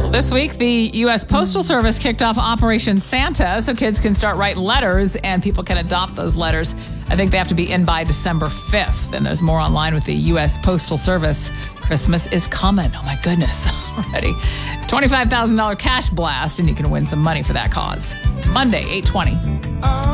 This week, the U.S. Postal Service kicked off Operation Santa so kids can start writing letters and people can adopt those letters. I think they have to be in by December 5th. And there's more online with the U.S. Postal Service. Christmas is coming. Oh, my goodness. Already. $25,000 cash blast, and you can win some money for that cause. Monday, 8/20.